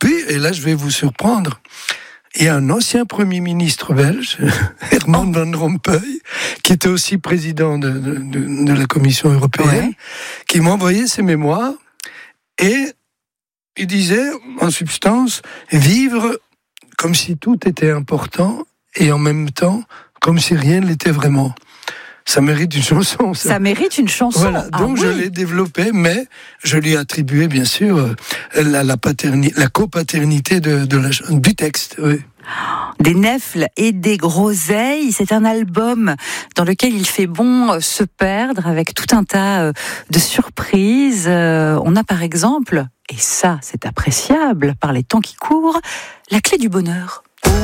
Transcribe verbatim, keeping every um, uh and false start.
Oui, et là je vais vous surprendre. Il y a un ancien Premier ministre belge, Herman Van Rompuy, qui était aussi président de, de, de, de la Commission européenne, ouais. qui m'a envoyé ses mémoires, et il disait, en substance, vivre comme si tout était important, et en même temps, comme si rien ne l'était vraiment. Ça mérite une chanson. Ça, ça mérite une chanson. Voilà, donc ah, je oui. l'ai développé, mais je lui ai attribué, bien sûr, la, la, paterni- la copaternité de, de la, du texte. Oui. Des nèfles et des groseilles, c'est un album dans lequel il fait bon se perdre avec tout un tas de surprises. On a par exemple, et ça c'est appréciable par les temps qui courent, la clé du bonheur.